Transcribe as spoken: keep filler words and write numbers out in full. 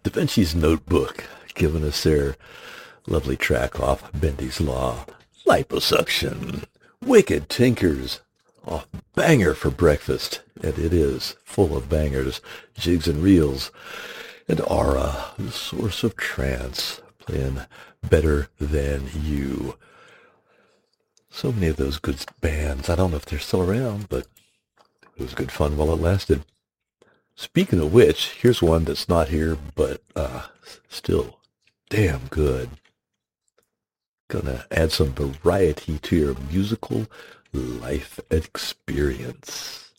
Da Vinci's Notebook, giving us their lovely track off Bendy's Law. Liposuction. Wicked Tinkers. Off Banger for Breakfast. And it is full of bangers. Jigs and Reels. And Aura, the Source of Trance, playing Better Than You. So many of those good bands. I don't know if they're still around, but it was good fun while it lasted. Speaking of which, here's one that's not here, but uh, still damn good. Gonna add some variety to your musical life experience.